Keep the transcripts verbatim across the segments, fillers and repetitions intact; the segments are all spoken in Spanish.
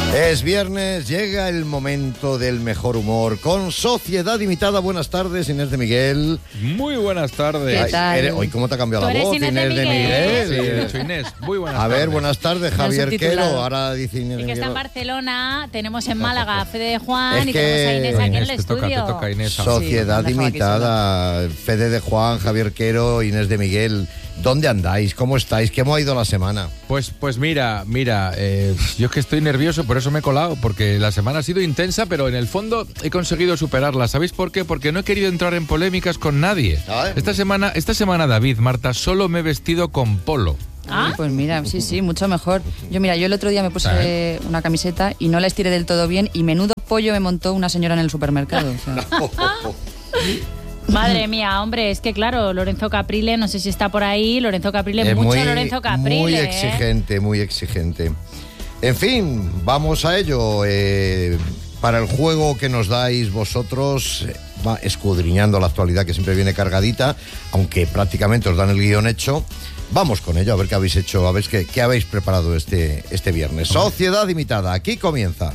Es viernes, llega el momento del mejor humor con Sociedad Imitada. Buenas tardes, Inés de Miguel. Muy buenas tardes. ¿Qué tal? Eres, hoy, ¿cómo te ha cambiado la voz, Inés, Inés de Miguel? Sí, de hecho, Inés, muy buenas A tardes. ver, buenas tardes, Javier Quero. subtitulado. Ahora dice Inés de Y que Miguel. está en Barcelona, tenemos en Málaga a Fede de Juan Es y que- tenemos a Inés aquí en Inés, el te toca, estudio. te toca, Inés. Sociedad Sí, Imitada, Fede de Juan, Javier Quero, Inés de Miguel. ¿Dónde andáis? ¿Cómo estáis? ¿Cómo ha ido la semana? Pues, pues mira, mira, eh, yo es que estoy nervioso, por eso me he colado, porque la semana ha sido intensa, pero en el fondo he conseguido superarla. ¿Sabéis por qué? Porque no he querido entrar en polémicas con nadie. Ay. Esta semana, esta semana, David, Marta, solo me he vestido con polo. ¿Ah? Pues mira, sí, sí, mucho mejor. Yo mira, yo el otro día me puse eh, una camiseta y no la estiré del todo bien y menudo pollo me montó una señora en el supermercado. O sea. Madre mía, hombre, es que claro, Lorenzo Caprile, no sé si está por ahí, Lorenzo Caprile, Es mucho muy, Lorenzo Caprile. muy ¿eh? exigente, muy exigente. En fin, vamos a ello. Eh, para el juego que nos dais vosotros, eh, va escudriñando la actualidad que siempre viene cargadita, aunque prácticamente os dan el guión hecho. Vamos con ello, a ver qué habéis hecho, a ver qué, qué habéis preparado este, este viernes. Sociedad Imitada, aquí comienza.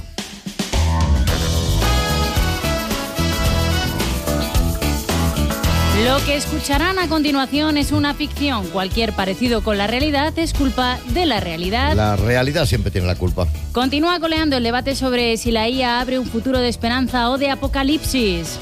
Lo que escucharán a continuación es una ficción. Cualquier parecido con la realidad es culpa de la realidad. La realidad siempre tiene la culpa. Continúa coleando el debate sobre si la I A abre un futuro de esperanza o de apocalipsis.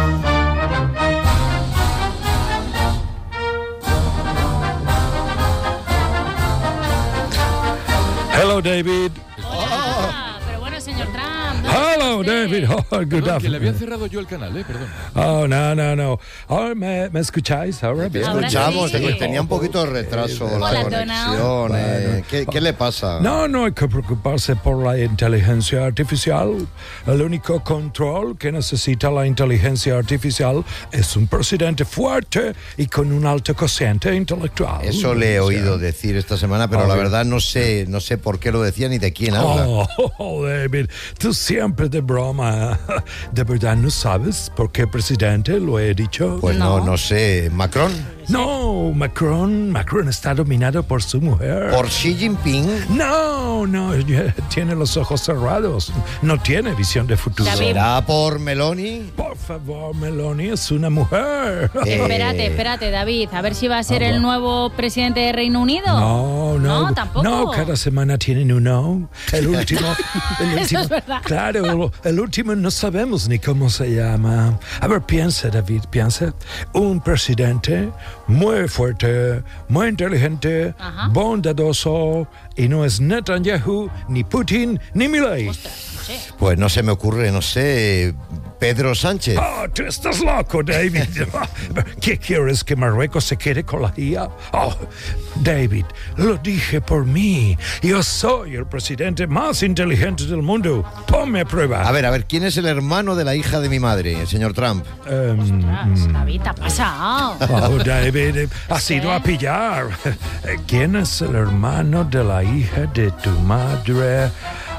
Hello, David. Hola, pero bueno, señor Trump. ¿dónde Hello, está usted? David. Oh, good Perdón, que le había afternoon. cerrado yo el canal, eh, perdón. Oh, no, no, no. Ahora me, me escucháis ahora bien. Ahora Escuchamos, sí. tenía un poquito de retraso la Hola, conexión. eh. ¿Qué, qué le pasa? No, no hay que preocuparse por la inteligencia artificial. El único control que necesita la inteligencia artificial es un presidente fuerte y con un alto cociente intelectual. Eso le he O sea, oído decir esta semana, pero Ah, la sí. verdad no sé, no sé por qué lo decía ni de quién habla. Oh, oh, David, tú siempre de broma. ¿De verdad no sabes por qué presidente lo he dicho? Pues no, No. no sé. ¿Macron? No, Macron, Macron está dominado por su mujer. ¿Por Xi Jinping? No, no, ella tiene los ojos cerrados. No tiene visión de futuro. David. ¿Será por Meloni? Por favor, Meloni es una mujer. Eh, Espérate, espérate, David, a ver si va a ser Ah, el bueno. nuevo presidente de Reino Unido. No, no. No, tampoco. No, cada semana tienen uno. El último. El Eso último es verdad. Claro, el último no sabemos ni cómo se llama. A ver, piensa, David, piensa. Un presidente muy fuerte, muy inteligente, Ajá. bondadoso, y no es Netanyahu, ni Putin, ni Milei. Ostras, no sé. Pues no se me ocurre, no sé. Pedro Sánchez. Oh, tú estás loco, David. ¿Qué quieres, que Marruecos se quede con la I A? Oh, David, lo dije por mí. Yo soy el presidente más inteligente del mundo. Ponme a prueba. A ver, a ver, ¿quién es el hermano de la hija de mi madre, el señor Trump? Em, Ostras, David, te ha pasado. oh, David, eh, has ido a pillar. Eh, ¿Quién es el hermano de la hija de tu madre?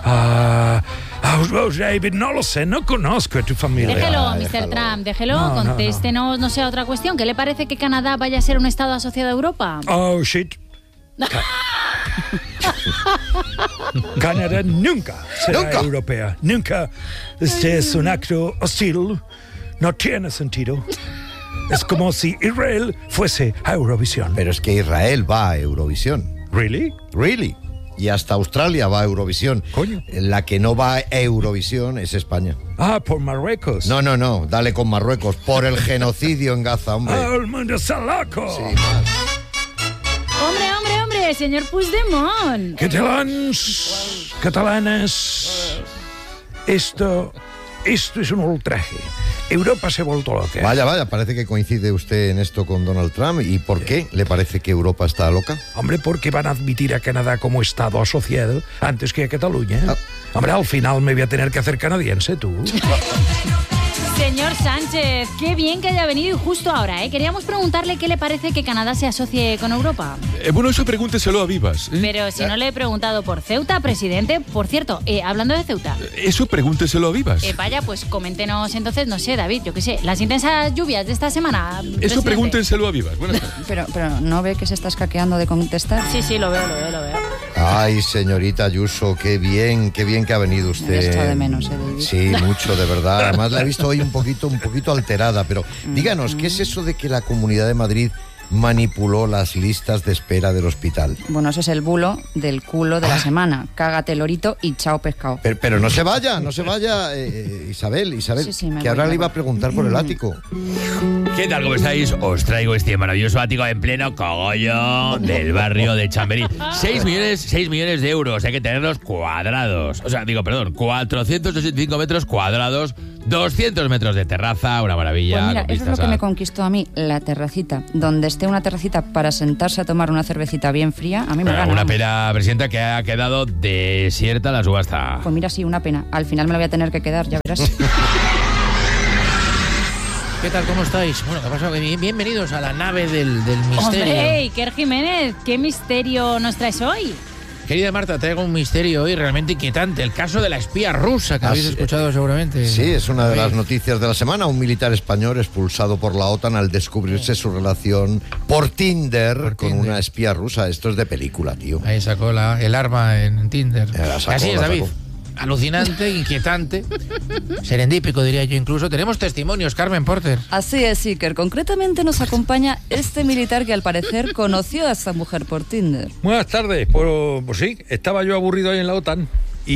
Ah, oh, oh, David, no lo sé, no conozco a tu familia. Déjelo, Ah, mister déjalo. Trump, déjelo, No, no, no. contéstenos, no sé, a otra cuestión. ¿Qué le parece que Canadá vaya a ser un estado asociado a Europa? Oh, shit. Canadá nunca será Nunca. europea. Nunca. Este es un acto hostil. No tiene sentido. Es como si Israel fuese a Eurovisión. Pero es que Israel va a Eurovisión. ¿Really? Really. Y hasta Australia va a Eurovisión. Coño. La que no va a Eurovisión es España. Ah, por Marruecos. No, no, no, dale con Marruecos. Por el genocidio en Gaza, hombre. Ah, el mundo está loco. Sí, más. Hombre, hombre, hombre, señor Puigdemont. Catalans, catalanes, esto, esto es un ultraje. Europa se ha vuelto loca. Vaya, vaya, parece que coincide usted en esto con Donald Trump. ¿Y por qué le parece que Europa está loca? Hombre, porque van a admitir a Canadá como Estado asociado antes que a Cataluña. Ah. Hombre, al final me voy a tener que hacer canadiense, tú. Señor Sánchez, qué bien que haya venido y justo ahora, ¿eh? Queríamos preguntarle qué le parece que Canadá se asocie con Europa. Eh, bueno, eso pregúnteselo a Vivas. ¿eh? Pero si no le he preguntado por Ceuta, presidente. Por cierto, eh, hablando de Ceuta. Eso pregúnteselo a Vivas. Eh, vaya, pues coméntenos entonces, no sé, David, yo qué sé, las intensas lluvias de esta semana. Eso presidente. pregúntenselo a Vivas. Buenas tardes. Pero, pero ¿no ve que se está escaqueando de contestar? Sí, sí, lo veo, lo veo, lo veo. Ay, señorita Ayuso, qué bien, qué bien que ha venido usted. Me he echado de menos, ¿eh, David? Sí, mucho, de verdad. Además la he visto hoy un poquito, un poquito alterada, pero díganos, ¿qué es eso de que la Comunidad de Madrid manipuló las listas de espera del hospital? Bueno, ese es el bulo del culo de la semana. Cágate lorito y chao pescado. Pero, pero no se vaya, no se vaya, eh, Isabel, Isabel, Sí, sí, me que voy, ahora me le iba voy. a preguntar por el ático. ¿Qué tal? ¿Cómo estáis? Os traigo este maravilloso ático en pleno cogollo del barrio de Chamberí. seis millones, seis millones de euros, hay que tenerlos cuadrados. O sea, digo, perdón, cuatrocientos ochenta y cinco metros cuadrados, doscientos metros de terraza, una maravilla. Pues mira, con eso es lo vistas que a- me conquistó a mí, la terracita. Donde esté una terracita para sentarse a tomar una cervecita bien fría, a mí me Bueno, gana. una vamos. pena, presidenta, que ha quedado desierta la subasta. Pues mira, sí, una pena. Al final me la voy a tener que quedar, ya verás. ¿Qué tal? ¿Cómo estáis? Bueno, ¿qué pasa? Bien- Bienvenidos a la nave del, del misterio. Hombre, Iker Jiménez, ¿qué misterio nos traes hoy? Querida Marta, traigo un misterio hoy realmente inquietante. El caso de la espía rusa, que Ah, habéis sí. escuchado seguramente. Sí, es una de las Oye, noticias de la semana. Un militar español expulsado por la OTAN al descubrirse su relación por Tinder, Por con Tinder. una espía rusa. Esto es de película, tío. Ahí sacó la- el arma en Tinder. Eh, la sacó, Así es, la David. sacó. Alucinante, inquietante, serendípico, diría yo incluso. Tenemos testimonios, Carmen Porter. Así es, Iker. Concretamente nos acompaña este militar que al parecer conoció a esta mujer por Tinder. Buenas tardes, pues, pues sí, estaba yo aburrido ahí en la OTAN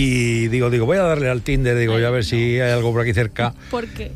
y digo, digo, voy a darle al Tinder, digo, voy a ver si hay algo por aquí cerca. ¿Por qué?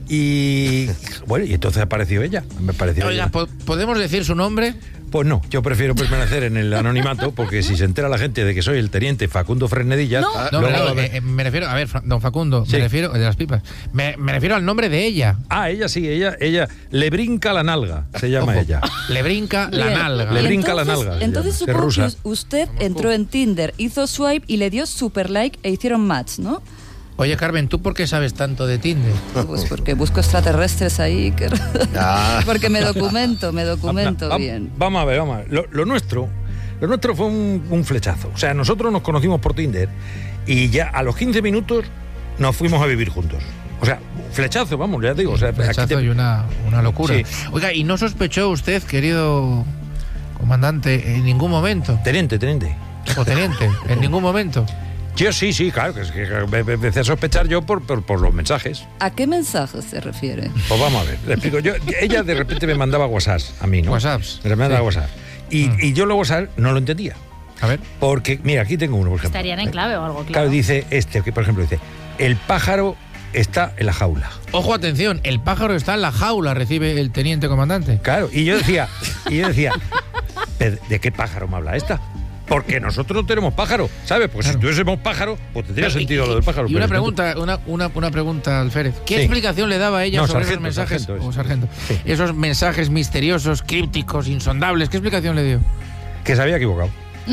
Y bueno, y entonces apareció ella, me pareció Oiga, ella. ¿po- ¿podemos decir su nombre? Pues no, yo prefiero permanecer en el anonimato porque si se entera la gente de que soy el teniente Facundo Fresnedillas, No. Ah, No, luego- no, eh, eh, me refiero, a ver, Fra- don Facundo, Sí. me refiero, de las pipas, me, me refiero al nombre de ella. Ah, ella sí, ella, ella le brinca la nalga, se llama Ojo. ella. Le brinca la Bien. nalga. Le Y brinca la entonces- nalga, se Entonces llama, que es supongo que rusa. us- usted entró en Tinder, hizo swipe y le dio super like e hicieron match, ¿no? Oye, Carmen, ¿tú por qué sabes tanto de Tinder? Pues porque busco extraterrestres ahí, Iker. Ah. Porque me documento, me documento Va- bien. Vamos a ver, vamos a ver. Lo, lo nuestro, lo nuestro fue un, un flechazo. O sea, nosotros nos conocimos por Tinder y ya a los quince minutos nos fuimos a vivir juntos. O sea, flechazo, vamos, ya te digo. O sea, aquí Rechazo te- y una, una locura. Sí. Oiga, ¿y no sospechó usted, querido comandante, en ningún momento? Teniente, teniente. O teniente, en ningún momento. Yo sí, sí, claro, que es que me, me empecé a sospechar yo por, por, por los mensajes. ¿A qué mensajes se refiere? Pues vamos a ver, le explico. Yo, ella de repente me mandaba WhatsApp a mí, ¿no? WhatsApps. Me mandaba Sí. WhatsApp. Y, Mm. y yo luego WhatsApp no lo entendía. A ver. Porque, mira, aquí tengo uno, por ejemplo. Estarían en clave o algo, claro. Claro, dice este, que por ejemplo dice, el pájaro está en la jaula. Ojo, atención, el pájaro está en la jaula, recibe el teniente comandante. Claro, y yo decía, y yo decía, "¿Pero ¿de qué pájaro me habla esta? Porque nosotros no tenemos pájaro, ¿sabes? Pues Claro. si tuviésemos pájaro, pues tendría Claro, sentido y- lo del pájaro. Y una pero pregunta, una, una, una pregunta, Alférez. ¿Qué Sí. explicación le daba ella No, sobre sargento, esos mensajes? sargento es. O sargento. Sí. Esos mensajes misteriosos, crípticos, insondables. ¿Qué explicación le dio? que se había equivocado.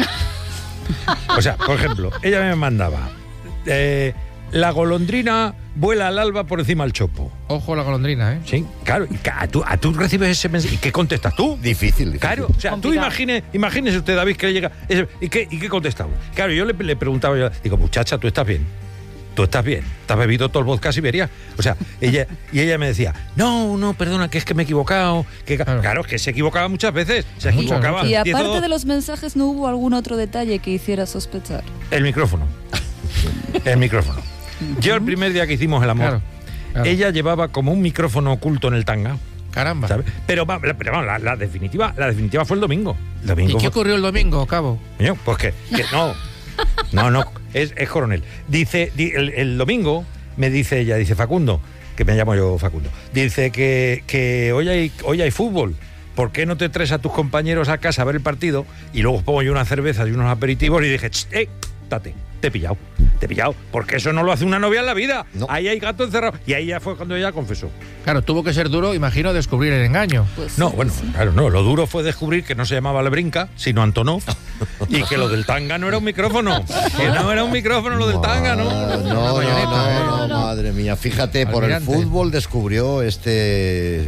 O sea, por ejemplo, ella me mandaba, eh, la golondrina vuela al alba por encima del chopo. Ojo la golondrina, ¿eh? Sí, claro, y ca- tú, a tú recibes ese mensaje, ¿y qué contestas tú? Difícil, difícil. Claro, o sea, tú Complicado. imagine, imagínese usted, David, que le llega. ese- ¿Y qué, y qué contestamos? Claro, yo le, le preguntaba, yo, digo, muchacha, ¿tú estás bien? ¿Tú estás bien? ¿Te has bebido todo el vodka Siberia? O sea, ella, y ella me decía, no, no, perdona, que es que me he equivocado. Que, Claro. claro. es que se equivocaba muchas veces. Se Muchas, equivocaba. Y diez o aparte dos- de los mensajes, ¿no hubo algún otro detalle que hiciera sospechar? El micrófono. El micrófono. Yo el primer día que hicimos el amor, Claro, claro. ella llevaba como un micrófono oculto en el tanga. Caramba. ¿Sabes? Pero, va- pero vamos, la, la definitiva, la definitiva fue el domingo. El domingo ¿Y qué fue- ocurrió el domingo, cabo? Coño, pues que, que no. No, no, es, es coronel. Dice, di- el, el domingo me dice ella, dice Facundo, que me llamo yo Facundo, dice que, que hoy, hay, hoy hay fútbol. ¿Por qué no te traes a tus compañeros a casa a ver el partido? Y luego os pongo yo unas cervezas y unos aperitivos y dije, "Ch, eh, tate, te he pillado, te he pillado. Porque eso no lo hace una novia en la vida. No. Ahí hay gato encerrado. Y ahí ya fue cuando ella confesó. Claro, tuvo que ser duro, imagino, descubrir el engaño. Pues No, sí, bueno, sí. claro, no. Lo duro fue descubrir que no se llamaba Lebrinka, sino Antonov. Y que lo del tanga no era un micrófono. Que no era un micrófono lo del tanga, ¿no? No, no, bayoneta, no, ¿eh? no, No, no. madre mía. Fíjate, por el Almirante. fútbol descubrió este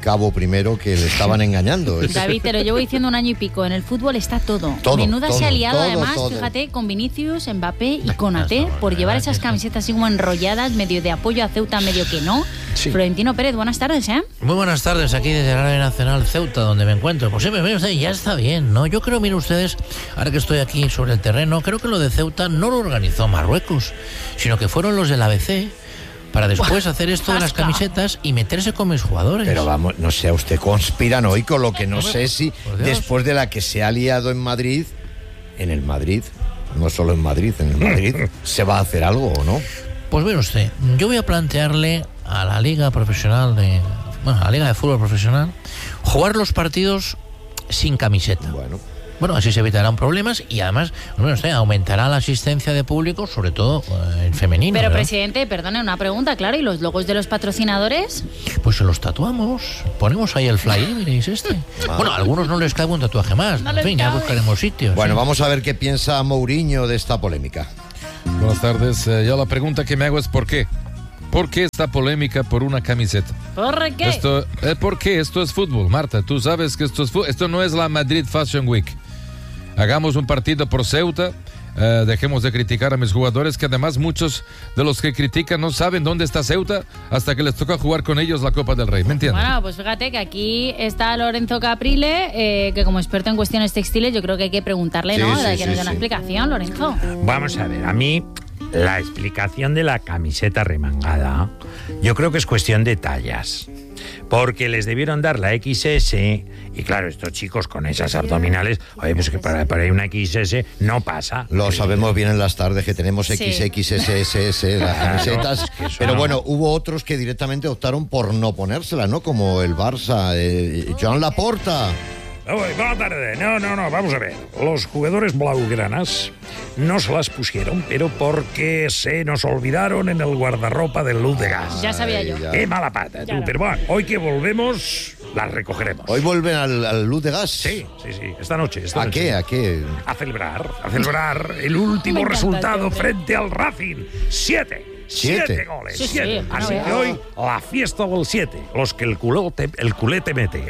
cabo primero que le estaban engañando. Es- David, te lo llevo diciendo un año y pico. En el fútbol está todo. Todo, Menuda todo, se ha liado, todo, además, todo. fíjate, con Vinicius, Mbappé y Konaté por llevar esas camisetas así como enrolladas, medio de apoyo a Ceuta, medio que no. Sí. Florentino Pérez, buenas tardes, ¿eh? Muy buenas tardes, aquí desde el área nacional Ceuta, donde me encuentro. Pues sí, me ve usted, ya está bien, ¿no? Yo creo, miren ustedes, ahora que estoy aquí sobre el terreno, creo que lo de Ceuta no lo organizó Marruecos, sino que fueron los del A B C para después hacer esto de las Zasca. camisetas y meterse con mis jugadores. Pero vamos, no sea usted conspiranoico, lo que no sé si por Dios. después de la que se ha liado en Madrid, en el Madrid, no solo en Madrid, en el Madrid, se va a hacer algo o no. Pues mire usted, yo voy a plantearle a la Liga Profesional de... Bueno, a la Liga de Fútbol Profesional, jugar los partidos sin camiseta. Bueno, Bueno, así se evitarán problemas y además, bueno, usted, aumentará la asistencia de público, sobre todo eh, en femenino. Pero, ¿verdad? presidente, perdone, una pregunta, claro, ¿y los logos de los patrocinadores? Pues se los tatuamos, ponemos ahí el flyer, miréis este. Bueno, a algunos no les cabe un tatuaje más, No en les fin, ya cabe. buscaremos sitios. bueno, ¿sí? vamos a ver qué piensa Mourinho de esta polémica. Buenas tardes. Eh, yo la pregunta que me hago es ¿por qué? ¿Por qué esta polémica por una camiseta? ¿Por qué? Esto, eh, ¿Por qué? Esto es fútbol, Marta. Tú sabes que esto es fútbol. Esto no es la Madrid Fashion Week. Hagamos un partido por Ceuta. eh, dejemos de criticar a mis jugadores, que además muchos de los que critican no saben dónde está Ceuta hasta que les toca jugar con ellos la Copa del Rey. ¿Me entiendes? Bueno, pues fíjate que aquí está Lorenzo Caprile, eh, que como experto en cuestiones textiles, yo creo que hay que preguntarle, Sí, ¿no? sí, Para que sí, nos dé una sí. explicación, Lorenzo. Vamos a ver, a mí la explicación de la camiseta remangada, yo creo que es cuestión de tallas. Porque les debieron dar la equis ese, y claro, estos chicos con esas abdominales, oye, pues que para, para una equis ese no pasa. Lo sabemos bien en las tardes que tenemos Sí. equis equis ese ese ese, las camisetas, es que eso pero no. bueno, hubo otros que directamente optaron por no ponérsela, ¿no? Como el Barça, eh, Joan Laporta. Uy, buena tarde. No, no, no, vamos a ver. Los jugadores blaugranas no se las pusieron, pero porque se nos olvidaron en el guardarropa del Luz de Gas. Ya sabía yo. Ay, ya. Qué mala pata, tú. Claro. Pero bueno, hoy que volvemos, las recogeremos. Hoy vuelven al, al Luz de Gas. Sí, sí, sí. Esta noche. Esta ¿A noche. qué? ¿A qué? A celebrar, a celebrar el Me último encanta resultado el hombre. frente al Racing. Siete. Siete. Siete goles. Sí, sí, siete. bueno, Así ya. que hoy la fiesta del siete. Los que el culo te, el culé te mete.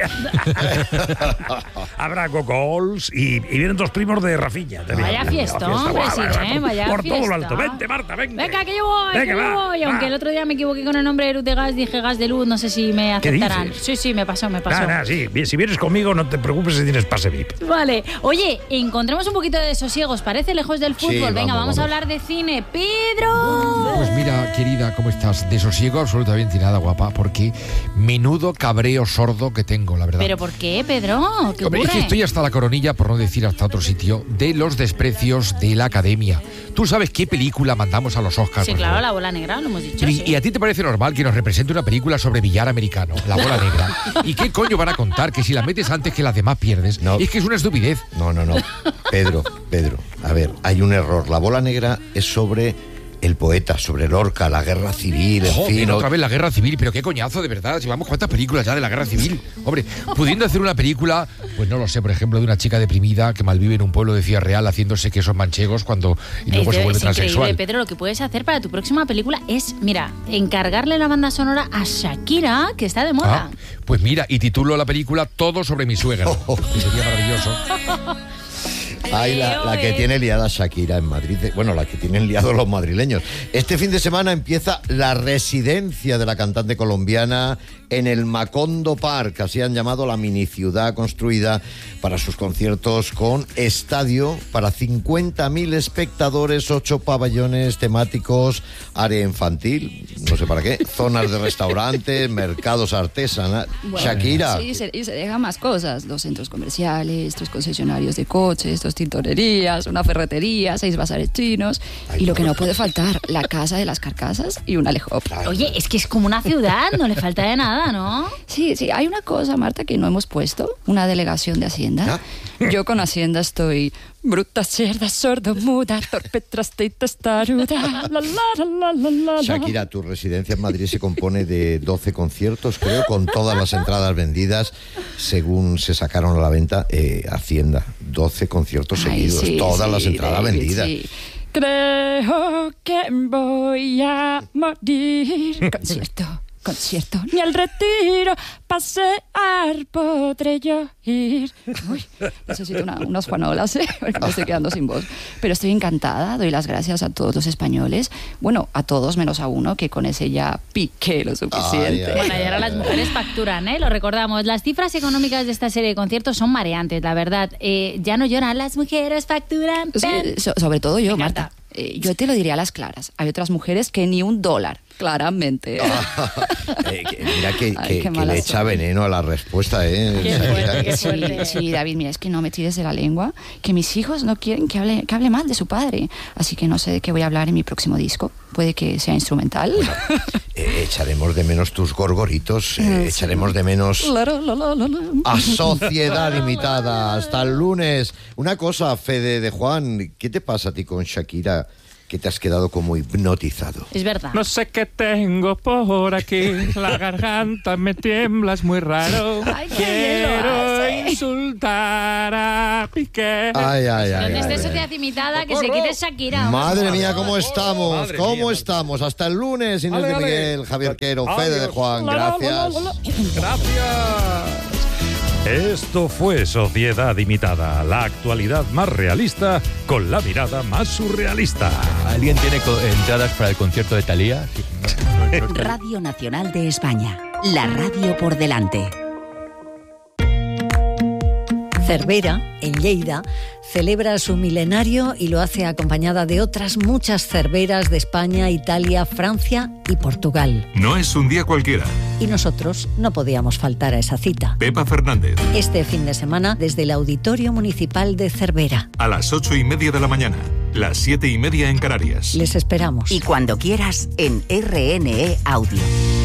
Habrá goals y, y vienen dos primos de Rafinha. también. Vaya La fiestón, fiesta, guau, presidente, por- vaya Por todo lo fiesta. alto. Vente, Marta, vente. Venga, que yo voy, Venga, que yo va, voy. Aunque va. el otro día me equivoqué con el nombre de Luz de Gas, dije gas de luz, no sé si me ¿Qué aceptarán. dices? Sí, sí, me pasó, me pasó. Nada, nada, sí. Bien, si vienes conmigo, no te preocupes si tienes pase V I P. Vale, oye, encontremos un poquito de sosiego, ¿os parece? Lejos del Sí, fútbol. Venga, vamos, vamos, a vamos. hablar de cine. ¡Pedro! Pues mira, querida, ¿cómo estás? De sosiego absolutamente nada, guapa, porque menudo cabreo sordo que tengo, la verdad. ¿Pero por qué, Pedro? ¿Qué Hombre, es ocurre? que estoy hasta la coronilla, por no decir hasta otro sitio, de los desprecios de la academia. ¿Tú sabes qué película mandamos a los Oscars? Sí, por claro, favor? la bola negra, lo hemos dicho. Pero, ¿Y, sí. y a ti te parece normal que nos represente una película sobre billar americano, La Bola Negra? ¿Y qué coño van a contar? Que si la metes antes que las demás pierdes. No. Es que es una estupidez. No, no, no. Pedro, Pedro, a ver, hay un error. La bola negra es sobre el poeta, sobre Lorca, la guerra civil, en Joder, fin. otra vez la guerra civil, pero qué coñazo, de verdad. Llevamos cuántas películas ya de la guerra civil. Hombre, pudiendo hacer una película, pues no lo sé, por ejemplo, de una chica deprimida que malvive en un pueblo de Ciudad Real haciéndose quesos manchegos cuando y luego es, se vuelve es increíble, transexual. Pedro. Lo que puedes hacer para tu próxima película es, mira, encargarle la banda sonora a Shakira, que está de moda. Ah, pues mira, y titulo la película Todo sobre mi suegra. Que sería maravilloso. Hay la, la que tiene liada Shakira en Madrid. Bueno, la que tienen liados los madrileños. Este fin de semana empieza la residencia de la cantante colombiana en el Macondo Park, así han llamado la mini ciudad construida para sus conciertos con estadio para cincuenta mil espectadores, ocho pabellones temáticos, área infantil, no sé para qué, zonas de restaurantes, mercados artesanales. Shakira. Sí, se- y se deja más cosas. Dos centros comerciales, tres concesionarios de coches, dos tintorerías, una ferretería, seis bazares chinos. Y lo que no puede faltar, la casa de las carcasas y un Alejop. Oye, es que es como una ciudad, no le falta de nada, ¿no? Sí, sí, hay una cosa, Marta, que no hemos puesto, una delegación de Hacienda. Yo con Hacienda estoy bruta, cerda, sordo, muda, torpe, traste y testaruda. La, la, la, la, la, la. Shakira, tu residencia en Madrid se compone de doce conciertos, creo, con todas las entradas vendidas, según se sacaron a la venta, eh, Hacienda. doce conciertos Ay, seguidos, sí, todas sí, las entradas David, vendidas. sí. Creo que voy a morir. Concierto. concierto ni al retiro, pasear podré yo ir. Uy, necesito una, unas juanolas, ¿eh? Porque me estoy quedando sin voz. Pero estoy encantada, doy las gracias a todos los españoles, bueno, a todos menos a uno, que con ese ya piqué lo suficiente. Ay, ay, Bueno, y ahora las mujeres facturan, ¿eh? Lo recordamos. Las cifras económicas de esta serie de conciertos son mareantes, la verdad. Eh, ya no lloran, las mujeres facturan. Sí, so- sobre todo yo, Me encanta. Marta. Eh, yo te lo diría a las claras. Hay otras mujeres que ni un dólar, claramente. Eh, que- mira que, Ay, que- qué que mala le echa soy. veneno a la respuesta, ¿eh? Qué fuerte, qué Sí, fuerte. sí, David, mira, es que no me tires de la lengua, que mis hijos no quieren que hable, que hable mal de su padre. Así que no sé de qué voy a hablar en mi próximo disco. Puede que sea instrumental. Eh, echaremos de menos tus gorgoritos, eh, echaremos de menos La, la, la, la, la. a Sociedad Limitada. Hasta el lunes. Una cosa, Fede de Juan, ¿qué te pasa a ti con Shakira? Que te has quedado como hipnotizado. Es verdad. No sé qué tengo por aquí, la garganta me tiembla, es muy raro. Ay, qué bien lo Quiero hace. insultar a Piqué. Ay, ay, ay. Donde ay, esté ay. Sociedad Limitada, que se quite Shakira. Madre mía, ¿cómo estamos? Madre ¿Cómo mía, estamos? Hasta el lunes, Inés Ale, de ale. Miguel, Javier Quero, Adiós. Fede de Juan. Gracias. Gracias. Esto fue Sociedad Imitada, la actualidad más realista con la mirada más surrealista. ¿Alguien tiene co- entradas para el concierto de Thalía? Radio Nacional de España. La radio por delante. Cervera, en Lleida, celebra su milenario y lo hace acompañada de otras muchas cerveras de España, Italia, Francia y Portugal. No es un día cualquiera. Y nosotros no podíamos faltar a esa cita. Pepa Fernández, Este fin de semana, desde el Auditorio Municipal de Cervera. a las ocho y media de la mañana, las siete y media en Canarias. Les esperamos. Y cuando quieras en R N E Audio.